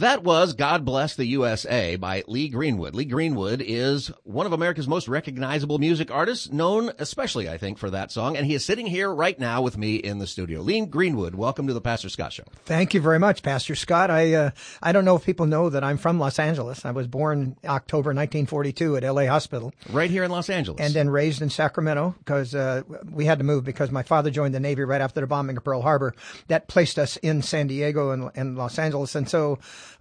That was God Bless the USA by Lee Greenwood. Lee Greenwood is one of America's most recognizable music artists, known especially, I think, for that song. And he is sitting here right now with me in the studio. Lee Greenwood, welcome to the Pastor Scott Show. Thank you very much, Pastor Scott. I don't know if people know that I'm from Los Angeles. I was born October 1942 at LA Hospital. Right here in Los Angeles. And then raised in Sacramento because we had to move because my father joined the Navy right after the bombing of Pearl Harbor. That placed us in San Diego and Los Angeles. And so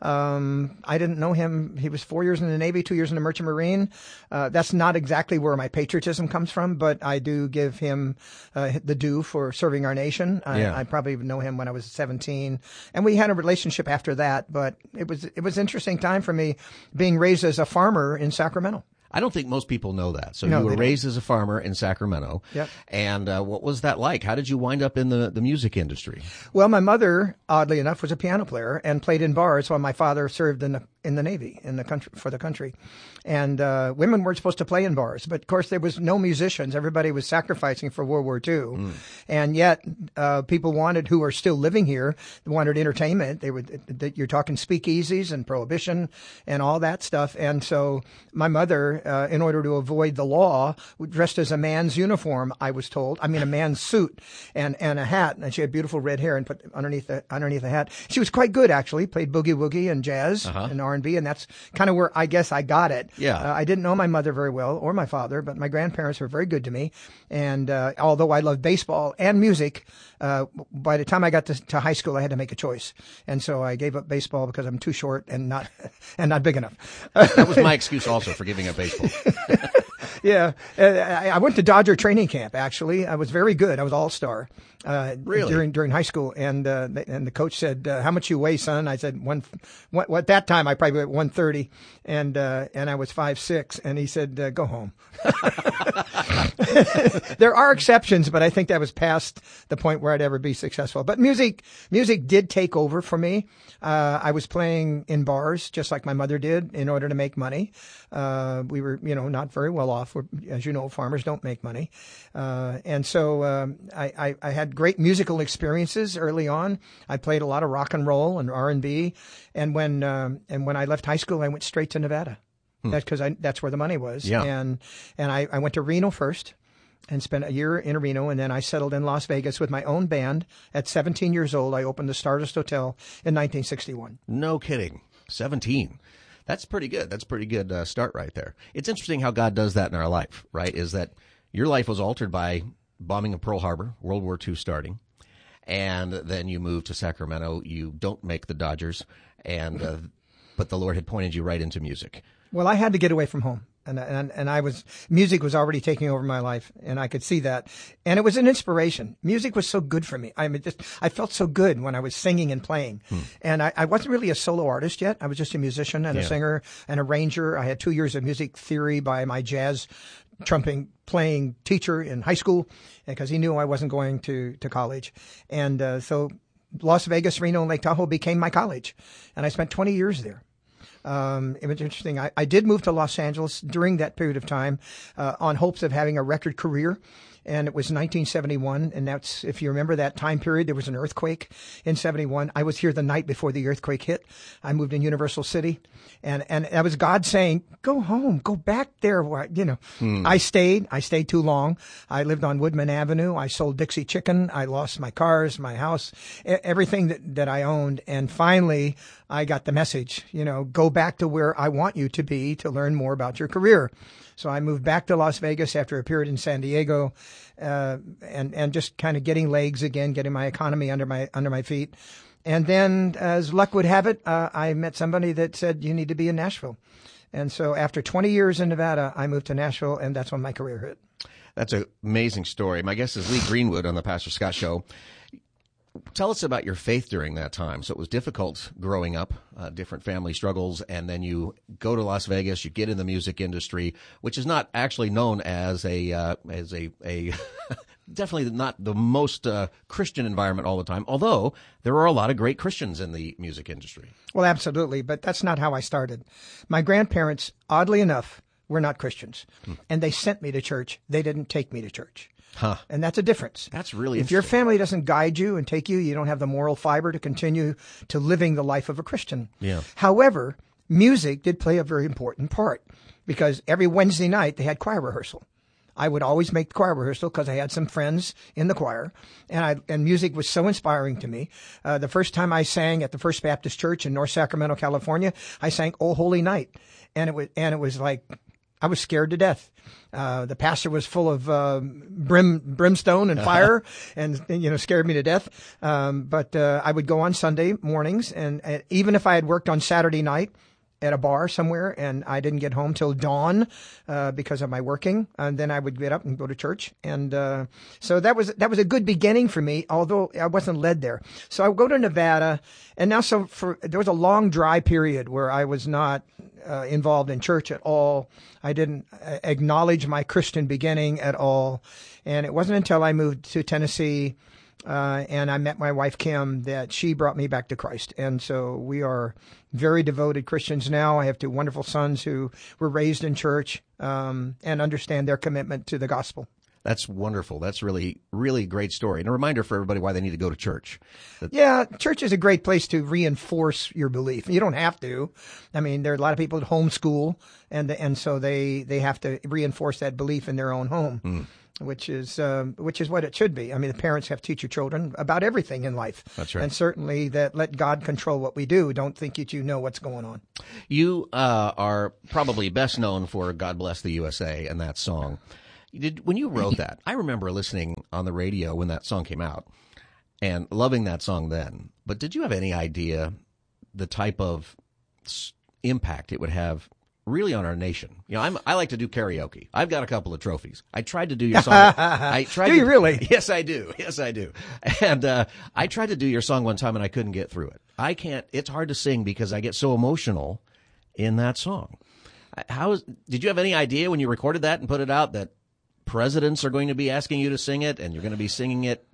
I didn't know him. He was 4 years in the Navy, 2 years in the Merchant Marine. That's not exactly where my patriotism comes from, but I do give him the due for serving our nation. I probably know him when I was 17, and we had a relationship after that. But it was an interesting time for me, being raised as a farmer in Sacramento. I don't think most people know that. So No, you were they don't. raised as a farmer in Sacramento. Yep. And what was that like? How did you wind up in the music industry? Well, my mother, oddly enough, was a piano player and played in bars while my father served in the Navy, in the country, for the country. And women weren't supposed to play in bars. But, of course, there was no musicians. Everybody was sacrificing for World War II. And yet people who are still living here, wanted entertainment. You're talking speakeasies and prohibition and all that stuff. And so my mother, in order to avoid the law, dressed as a man's uniform, I was told. I mean, a man's suit and a hat. And she had beautiful red hair and put underneath the hat. She was quite good, actually. Played boogie woogie and jazz and R&B. And that's kind of where I guess I got it. Yeah. I didn't know my mother very well or my father, but my grandparents were very good to me. And although I loved baseball and music, by the time I got to high school, I had to make a choice. And so I gave up baseball because I'm too short and not big enough. That was my excuse also for giving up baseball. Yeah. I went to Dodger training camp, actually. I was very good. I was all-star. Really? During high school. And the coach said, how much you weigh, son? I said, at that time, I probably weighed 130. And I was 5'6". And he said, go home. There are exceptions, but I think that was past the point where I'd ever be successful. But music did take over for me. I was playing in bars just like my mother did in order to make money. We were, not very well off. As you know, farmers don't make money. And so I had great musical experiences early on. I played a lot of rock and roll and R&B. And when I left high school, I went straight to Nevada. That's because that's where the money was. Yeah. And I went to Reno first and spent a year in Reno, and then I settled in Las Vegas with my own band. At 17 years old, I opened the Stardust Hotel in 1961. No kidding. 17. That's pretty good. That's a pretty good start right there. It's interesting how God does that in our life, right? Is that your life was altered by bombing of Pearl Harbor, World War II starting, and then you move to Sacramento. You don't make the Dodgers, but the Lord had pointed you right into music. Well, I had to get away from home. And music was already taking over my life, and I could see that. And it was an inspiration. Music was so good for me. I mean, I felt so good when I was singing and playing. And I wasn't really a solo artist yet. I was just a musician and a singer and arranger. I had 2 years of music theory by my jazz trumpet playing teacher in high school because he knew I wasn't going to college. And so Las Vegas, Reno, and Lake Tahoe became my college. And I spent 20 years there. It was interesting. I did move to Los Angeles during that period of time on hopes of having a record career. And it was 1971. And that's, if you remember that time period, there was an earthquake in 71. I was here the night before the earthquake hit. I moved in Universal City. And that was God saying, go home, go back there. I stayed too long. I lived on Woodman Avenue. I sold Dixie Chicken. I lost my cars, my house, everything that I owned. And finally, I got the message, go back to where I want you to be to learn more about your career. So I moved back to Las Vegas after a period in San Diego, and just kind of getting legs again, getting my economy under my feet. And then, as luck would have it, I met somebody that said, you need to be in Nashville. And so after 20 years in Nevada, I moved to Nashville, and that's when my career hit. That's an amazing story. My guest is Lee Greenwood on the Pastor Scott Show. Tell us about your faith during that time. So it was difficult growing up, different family struggles, and then you go to Las Vegas, you get in the music industry, which is not actually known as a definitely not the most Christian environment all the time, although there are a lot of great Christians in the music industry. Well, absolutely, but that's not how I started. My grandparents, oddly enough, were not Christians, and they sent me to church. They didn't take me to church. Huh. And that's a difference. That's really If your interesting. family doesn't guide you and take you, you don't have the moral fiber to continue to living the life of a Christian. Yeah. However, music did play a very important part because every Wednesday night they had choir rehearsal. I would always make the choir rehearsal because I had some friends in the choir, and music was so inspiring to me. The first time I sang at the First Baptist Church in North Sacramento, California, I sang "Oh Holy Night," and it was like I was scared to death. The pastor was full of brimstone and fire, and scared me to death. But I would go on Sunday mornings, and even if I had worked on Saturday night at a bar somewhere and I didn't get home till dawn because of my working, and then I would get up and go to church. And so that was a good beginning for me, although I wasn't led there. So I would go to Nevada, and now there was a long dry period where I was not involved in church at all. I didn't acknowledge my Christian beginning at all. And it wasn't until I moved to Tennessee and I met my wife, Kim, that she brought me back to Christ. And so we are very devoted Christians now. I have two wonderful sons who were raised in church and understand their commitment to the gospel. That's wonderful. That's really, really great story. And a reminder for everybody why they need to go to church. Yeah, church is a great place to reinforce your belief. You don't have to. I mean, there are a lot of people that homeschool, and so they have to reinforce that belief in their own home. Which is what it should be. I mean, the parents have to teach your children about everything in life. That's right. And certainly that let God control what we do. Don't think that you know what's going on. You are probably best known for God Bless the USA and that song. When you wrote that, I remember listening on the radio when that song came out and loving that song then. But did you have any idea the type of impact it would have really on our nation? I like to do karaoke. I've got a couple of trophies. I tried to do your song. Do you really? Yes, I do. Yes, I do. And I tried to do your song one time and I couldn't get through it. I can't. It's hard to sing because I get so emotional in that song. Did you have any idea when you recorded that and put it out that presidents are going to be asking you to sing it and you're going to be singing it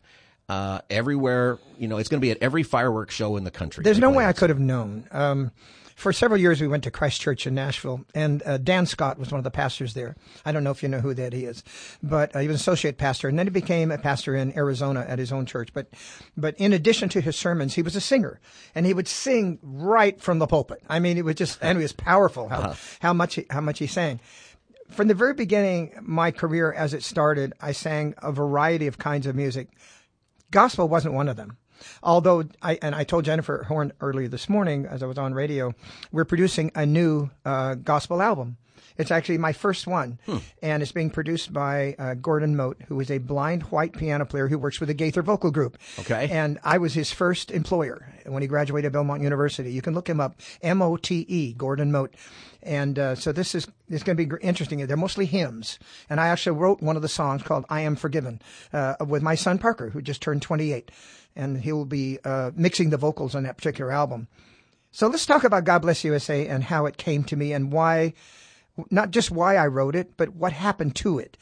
everywhere? It's going to be at every fireworks show in the country. There's no way I could have known. For several years, we went to Christ Church in Nashville, and Dan Scott was one of the pastors there. I don't know if you know who that is, but he was an associate pastor, and then he became a pastor in Arizona at his own church. But in addition to his sermons, he was a singer, and he would sing right from the pulpit. I mean, it was powerful how much he sang. From the very beginning, my career as it started, I sang a variety of kinds of music. Gospel wasn't one of them. Although I told Jennifer Horn earlier this morning as I was on radio, we're producing a new gospel album. It's actually my first one, and it's being produced by Gordon Mote, who is a blind white piano player who works with the Gaither Vocal Group. Okay. And I was his first employer when he graduated Belmont University. You can look him up, M-O-T-E, Gordon Mote. And so this is going to be interesting. They're mostly hymns. And I actually wrote one of the songs called I Am Forgiven with my son Parker, who just turned 28. And he will be mixing the vocals on that particular album. So let's talk about God Bless USA and how it came to me and why, not just why I wrote it, but what happened to it.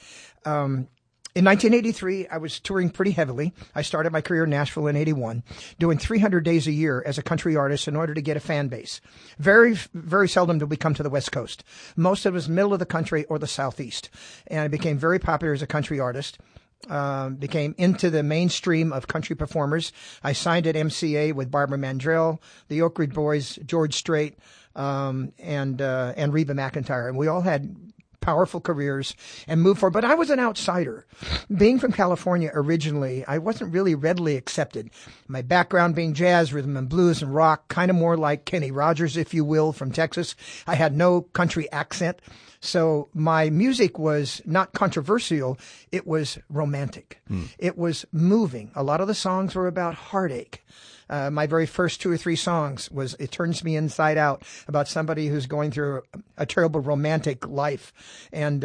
In 1983, I was touring pretty heavily. I started my career in Nashville in 81, doing 300 days a year as a country artist in order to get a fan base. Very, very seldom did we come to the West Coast. Most of it was middle of the country or the Southeast. And I became very popular as a country artist. Became into the mainstream of country performers. I signed at MCA with Barbara Mandrell, the Oak Ridge Boys, George Strait, and Reba McEntire. And we all had powerful careers and moved forward. But I was an outsider. Being from California originally, I wasn't really readily accepted. My background being jazz, rhythm and blues and rock, kind of more like Kenny Rogers, if you will, from Texas. I had no country accent. So my music was not controversial. It was romantic. It was moving. A lot of the songs were about heartache. My very first 2 or 3 songs was It Turns Me Inside Out, about somebody who's going through a terrible romantic life. And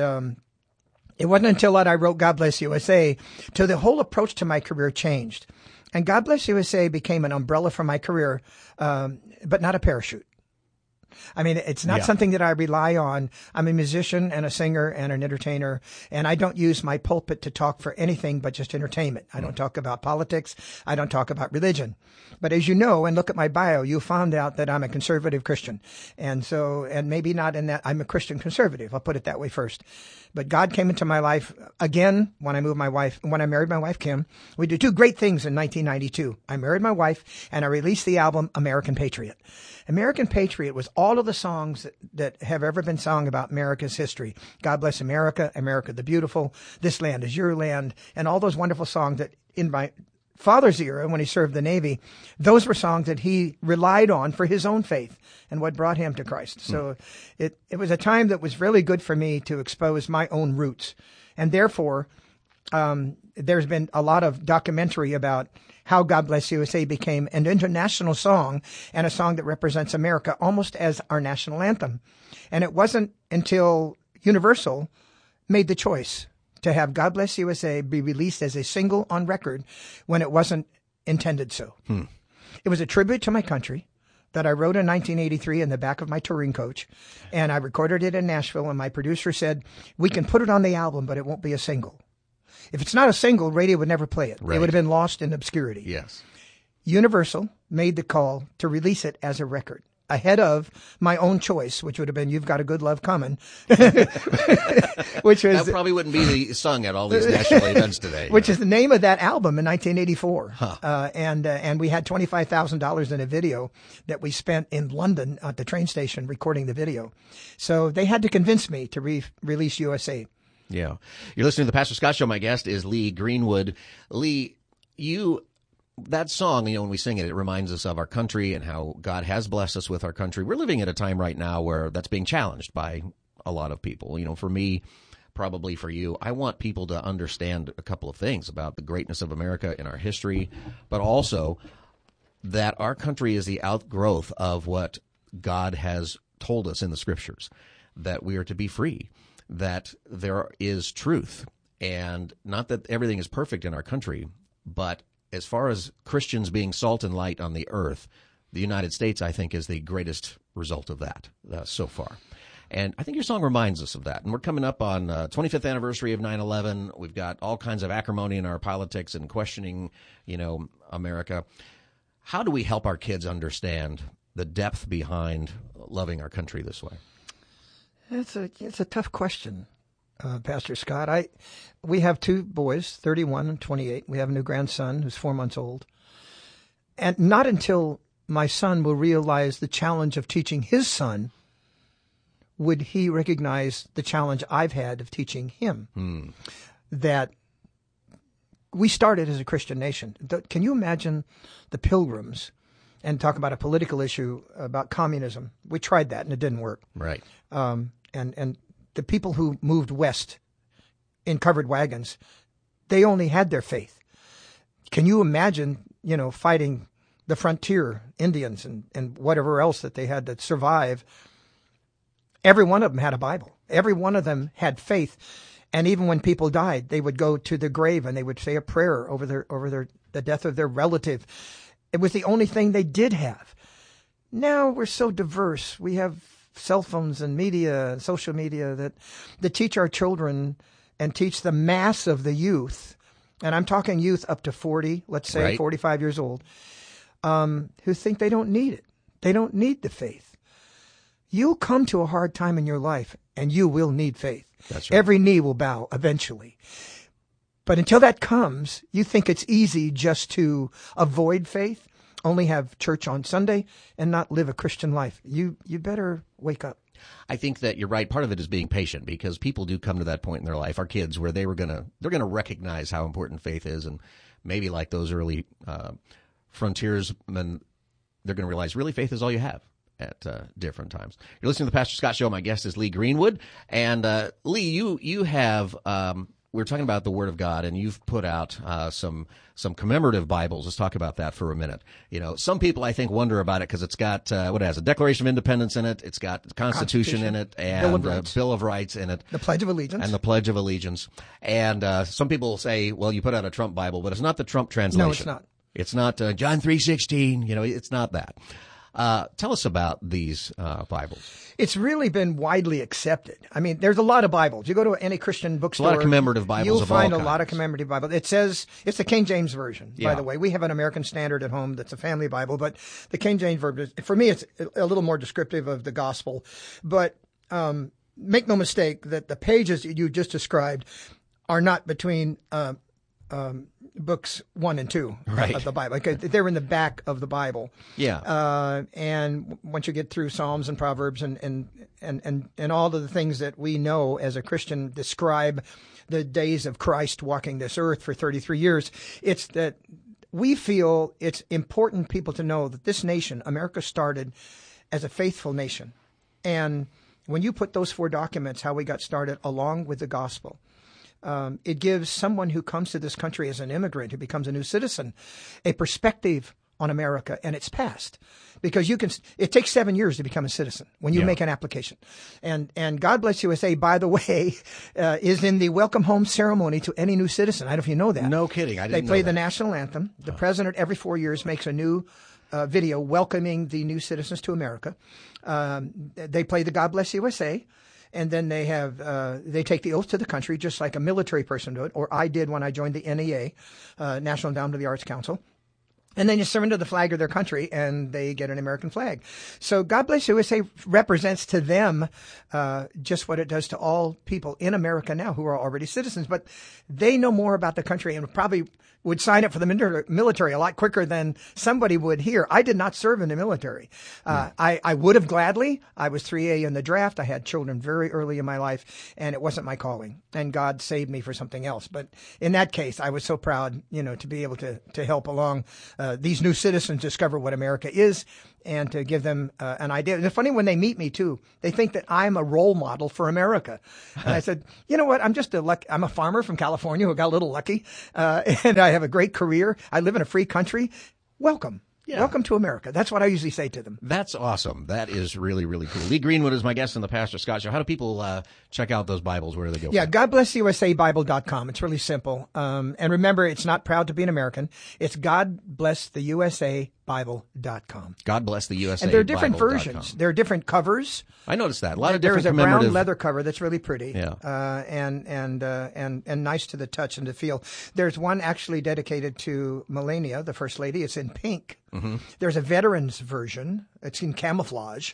it wasn't until that I wrote God Bless USA till the whole approach to my career changed. And God Bless USA became an umbrella for my career, but not a parachute. I mean, it's not something that I rely on. I'm a musician and a singer and an entertainer, and I don't use my pulpit to talk for anything but just entertainment. I don't talk about politics. I don't talk about religion. But as you know, and look at my bio, you found out that I'm a conservative Christian. And maybe not in that I'm a Christian conservative. I'll put it that way first. But God came into my life again when I married my wife, Kim. We did two great things in 1992. I married my wife and I released the album American Patriot. American Patriot was all of the songs that have ever been sung about America's history. God Bless America, America the Beautiful, This Land is Your Land, and all those wonderful songs that in my father's era, when he served the Navy, those were songs that he relied on for his own faith and what brought him to Christ. So it was a time that was really good for me to expose my own roots. And therefore, there's been a lot of documentary about how God Bless USA became an international song and a song that represents America almost as our national anthem. And it wasn't until Universal made the choice to have God Bless USA be released as a single on record when it wasn't intended so. It was a tribute to my country that I wrote in 1983 in the back of my touring coach, and I recorded it in Nashville, and my producer said, we can put it on the album, but it won't be a single. If it's not a single, radio would never play it. Right. It would have been lost in obscurity. Yes. Universal made the call to release it as a record, ahead of my own choice, which would have been You've Got a Good Love Coming. Which was, that probably wouldn't be sung at all these national events today. Which is the name of that album in 1984. And we had $25,000 in a video that we spent in London at the train station recording the video. So they had to convince me to release USA. Yeah. You're listening to the Pastor Scott Show. My guest is Lee Greenwood. Lee, that song, when we sing it, it reminds us of our country and how God has blessed us with our country. We're living at a time right now where that's being challenged by a lot of people. For me, probably for you, I want people to understand a couple of things about the greatness of America in our history, but also that our country is the outgrowth of what God has told us in the Scriptures, that we are to be free, that there is truth, and not that everything is perfect in our country, but as far as Christians being salt and light on the earth, the United States, I think, is the greatest result of that so far. And I think your song reminds us of that. And we're coming up on 25th anniversary of 9/11. We've got all kinds of acrimony in our politics and questioning, America. How do we help our kids understand the depth behind loving our country this way? It's a tough question, Pastor Scott. We have two boys, 31 and 28. We have a new grandson who's 4 months old. And not until my son will realize the challenge of teaching his son would he recognize the challenge I've had of teaching him. That we started as a Christian nation. Can you imagine the Pilgrims and talk about a political issue about communism? We tried that and it didn't work. Right. And the people who moved west in covered wagons, they only had their faith. Can you imagine, fighting the frontier Indians and whatever else that they had to survive? Every one of them had a Bible. Every one of them had faith. And even when people died, they would go to the grave and they would say a prayer over the death of their relative. It was the only thing they did have. Now we're so diverse. We have cell phones and media and social media that teach our children and teach the mass of the youth, and I'm talking youth up to 40, let's say right. 45 years old, who think they don't need it. They don't need the faith. You'll come to a hard time in your life, and you will need faith. That's right. Every knee will bow eventually. But until that comes, you think it's easy just to avoid faith, only have church on Sunday, and not live a Christian life. You better wake up. I think that you're right. Part of it is being patient, because people do come to that point in their life, our kids, where they're going to recognize how important faith is, and maybe like those early frontiersmen, they're going to realize really faith is all you have at different times. You're listening to the Pastor Scott Show. My guest is Lee Greenwood, and Lee, you have. We're talking about the Word of God, and you've put out some commemorative Bibles. Let's talk about that for a minute. Some people, I think, wonder about it because it's got what it has, a Declaration of Independence in it. It's got the Constitution in it, and Bill of Rights in it. The Pledge of Allegiance. And the Pledge of Allegiance. And some people say, well, you put out a Trump Bible, but it's not the Trump translation. No, it's not. It's not John 3:16. It's not that. Tell us about these Bibles. It's really been widely accepted. I mean, there's a lot of Bibles. You go to any Christian bookstore. A lot of commemorative Bibles you'll of all find a kinds. lot of commemorative Bibles. It says, it's the King James Version, by Yeah. the way. We have an American Standard at home that's a family Bible, but the King James Version, for me, it's a little more descriptive of the gospel. But make no mistake that the pages that you just described are not between books 1 and 2 Right. of the Bible. Okay, they're in the back of the Bible. Yeah. And once you get through Psalms and Proverbs and all of the things that we know as a Christian describe the days of Christ walking this earth for 33 years, it's that we feel it's important people to know that this nation, America, started as a faithful nation. And when you put those 4 documents, how we got started, along with the gospel, it gives someone who comes to this country as an immigrant, who becomes a new citizen, a perspective on America and its past. Because it takes 7 years to become a citizen when you Yeah. make an application. And God Bless USA, by the way, is in the welcome home ceremony to any new citizen. I don't know if you know that. No kidding. I They didn't play know the that. national anthem. The president every 4 years makes a new video welcoming the new citizens to America. They play the God Bless USA. And then they take the oath to the country, just like a military person would, or I did when I joined the NEA, National Endowment of the Arts Council. And then you surrender the flag of their country, and they get an American flag. So God Bless USA represents to them just what it does to all people in America now who are already citizens. But they know more about the country and probably would sign up for the military a lot quicker than somebody would here. I did not serve in the military. I would have gladly. I was 3A in the draft. I had children very early in my life, and it wasn't my calling. And God saved me for something else. But in that case, I was so proud, to be able to help along these new citizens discover what America is and to give them an idea. And it's funny when they meet me too, they think that I'm a role model for America. And I said, you know what? I'm a farmer from California who got a little lucky, and I have a great career. I live in a free country. Welcome. Yeah. Welcome to America. That's what I usually say to them. That's awesome. That is really, really cool. Lee Greenwood is my guest on the Pastor Scott Show. How do people check out those Bibles? Where do they go? Yeah, GodBlessUSABible.com. It's really simple. And remember, it's not proud to be an American. It's GodBlessTheUSABible.com. God bless the USA. And there are different Bible.com. versions. There are different covers. I noticed that. A lot of There's different a brown commemorative. leather cover that's really pretty. Yeah. And nice to the touch and the feel. There's one actually dedicated to Melania, the First Lady. It's in pink. Mm-hmm. There's a veterans version. It's in camouflage,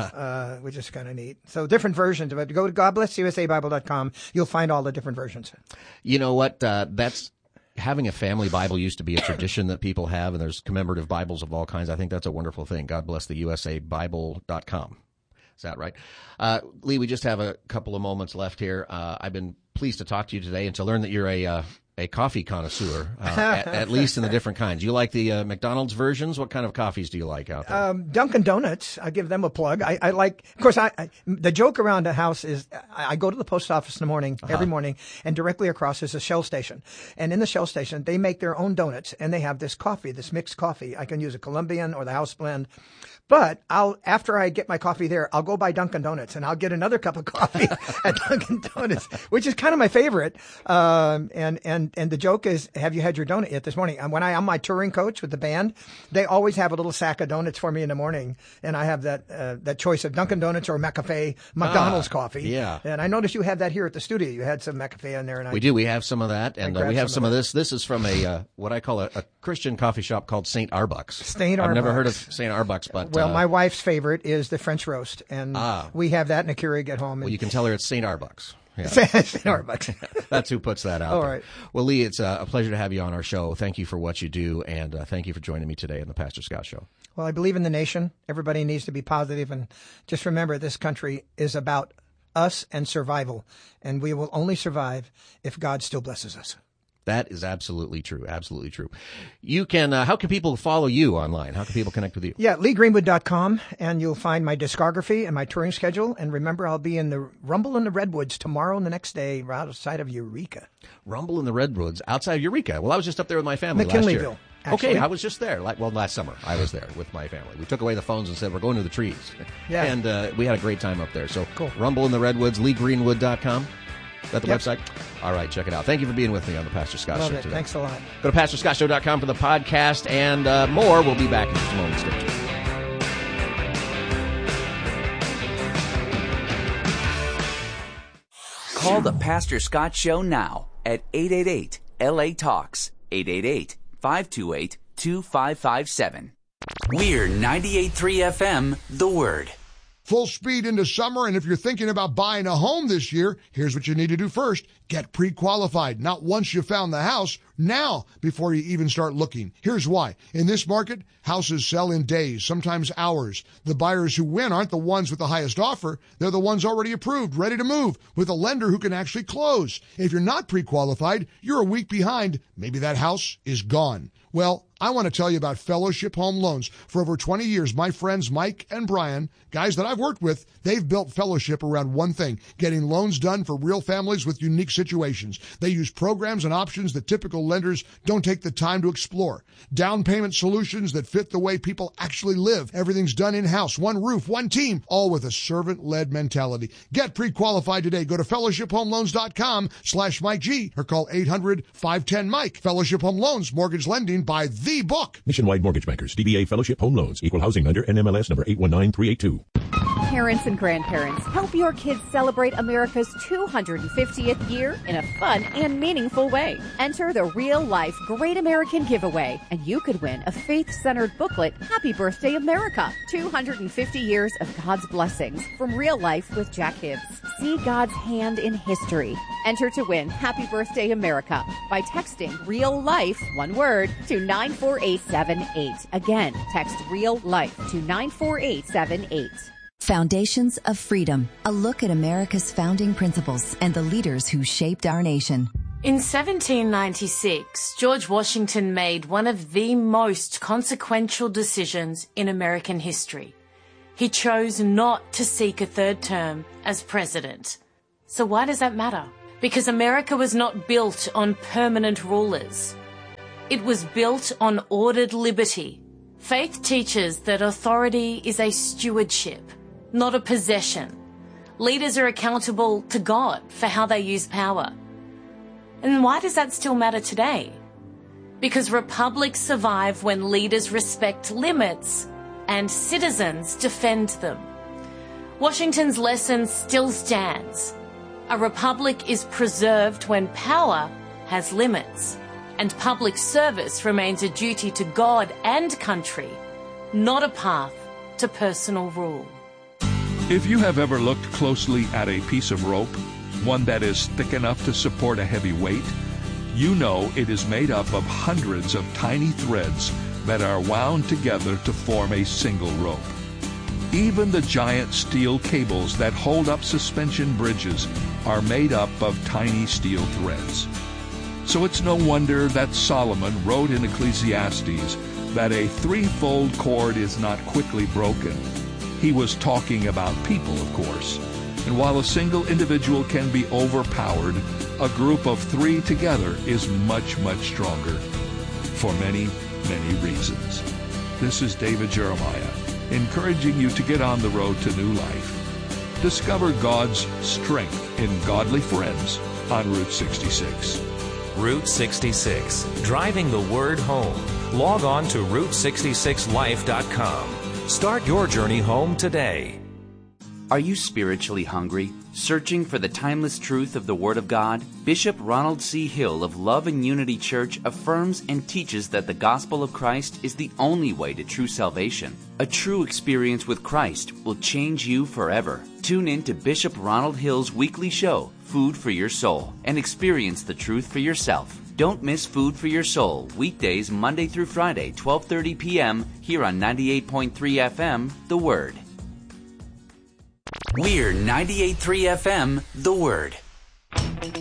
which is kind of neat. So different versions of it. Go to GodBlessUSABible.com. You'll find all the different versions. You know what? That's having a family Bible used to be a tradition that people have, and there's commemorative Bibles of all kinds. I think that's a wonderful thing. God bless the USABible.com. Is that right? Lee, we just have a couple of moments left here. I've been pleased to talk to you today and to learn that you're a coffee connoisseur, at least in the different kinds. You like the McDonald's versions? What kind of coffees do you like out there? Dunkin' Donuts. I give them a plug. I like, of course, the joke around the house is I go to the post office in the morning, every morning, and directly across is a Shell station. And in the Shell station, they make their own donuts, and they have this coffee, this mixed coffee. I can use a Colombian or the house blend. But after I get my coffee there, I'll go buy Dunkin' Donuts and I'll get another cup of coffee at Dunkin' Donuts, which is kind of my favorite. And the joke is, have you had your donut yet this morning? And when I'm my touring coach with the band, they always have a little sack of donuts for me in the morning. And I have that choice of Dunkin' Donuts or McCafe, McDonald's coffee. Yeah. And I noticed you have that here at the studio. You had some McCafe in there. And We do. We have some of that, and grabbed we have some some of of this. This is from a what I call a Christian coffee shop called St. Arbuck's. St. I've never heard of Arbuck's. St. Arbuck's, but Well, my wife's favorite is the French roast, and we have that in a Keurig at home. well, you can tell her it's St. Arbuck's. Yeah. St. Arbuck's. That's who puts that out All there. right. Well, Lee, it's a pleasure to have you on our show. Thank you for what you do, and thank you for joining me today on the Pastor Scott Show. Well, I believe in the nation. Everybody needs to be positive, and just remember this country is about us and survival, and we will only survive if God still blesses us. That is absolutely true. Absolutely true. You can. How can people follow you online? How can people connect with you? Yeah, LeeGreenwood.com, and you'll find my discography and my touring schedule. And remember, I'll be in the Rumble in the Redwoods tomorrow and the next day right outside of Eureka. Rumble in the Redwoods outside of Eureka. Well, I was just up there with my family last year. McKinleyville, actually. Okay, I was just there. Last summer I was there with my family. We took away the phones and said, we're going to the trees. Yeah. And we had a great time up there. So Cool. Rumble in the Redwoods, LeeGreenwood.com. Is that the Yep. website? All right, check it out. Thank you for being with me on the Pastor Scott Love Show it. today. Thanks a lot. Go to PastorScottShow.com for the podcast and more. We'll be back in just a moment. Stay tuned. Call the Pastor Scott Show now at 888-LA-TALKS, 888-528-2557. We're 98.3 FM, The Word. Full speed into summer, and if you're thinking about buying a home this year, here's what you need to do first. Get pre-qualified. Not once you found the house, now before you even start looking. Here's why. In this market, houses sell in days, sometimes hours. The buyers who win aren't the ones with the highest offer. They're the ones already approved, ready to move, with a lender who can actually close. If you're not pre-qualified, you're a week behind. Maybe that house is gone. Well, I want to tell you about Fellowship Home Loans. For over 20 years, my friends Mike and Brian, guys that I've worked with, they've built Fellowship around one thing, getting loans done for real families with unique situations. They use programs and options that typical lenders don't take the time to explore. Down payment solutions that fit the way people actually live. Everything's done in-house, one roof, one team, all with a servant-led mentality. Get pre-qualified today. Go to fellowshiphomeloans.com/Mike G or call 800-510-MIKE. Fellowship Home Loans, mortgage lending by the book. Nationwide Mortgage Bankers, DBA Fellowship Home Loans, Equal Housing Lender, NMLS number 819382. Parents and grandparents, help your kids celebrate America's 250th year in a fun and meaningful way. Enter the Real Life Great American Giveaway, and you could win a faith-centered booklet, Happy Birthday America, 250 years of God's blessings from Real Life with Jack Hibbs. See God's hand in history. Enter to win Happy Birthday America by texting Real Life, one word, to 94878. Again, text Real Life to 94878. Foundations of Freedom, a look at America's founding principles and the leaders who shaped our nation. In 1796, George Washington made one of the most consequential decisions in American history. He chose not to seek a third term as president. So why does that matter? Because America was not built on permanent rulers. It was built on ordered liberty. Faith teaches that authority is a stewardship, not a possession. Leaders are accountable to God for how they use power. And why does that still matter today? Because republics survive when leaders respect limits and citizens defend them. Washington's lesson still stands. A republic is preserved when power has limits, and public service remains a duty to God and country, not a path to personal rule. If you have ever looked closely at a piece of rope, one that is thick enough to support a heavy weight, you know it is made up of hundreds of tiny threads that are wound together to form a single rope. Even the giant steel cables that hold up suspension bridges are made up of tiny steel threads. So it's no wonder that Solomon wrote in Ecclesiastes that a threefold cord is not quickly broken. He was talking about people, of course. And while a single individual can be overpowered, a group of three together is much, much stronger for many, many reasons. This is David Jeremiah, encouraging you to get on the road to new life. Discover God's strength in godly friends on Route 66. Route 66, driving the word home. Log on to Route66Life.com. Start your journey home today. Are you spiritually hungry? Searching for the timeless truth of the Word of God? Bishop Ronald C. Hill of Love and Unity Church affirms and teaches that the gospel of Christ is the only way to true salvation. A true experience with Christ will change you forever. Tune in to Bishop Ronald Hill's weekly show, Food for Your Soul, and experience the truth for yourself. Don't miss Food for Your Soul, weekdays Monday through Friday, 12:30 p.m. here on 98.3 FM, The Word. We're 98.3 FM, The Word.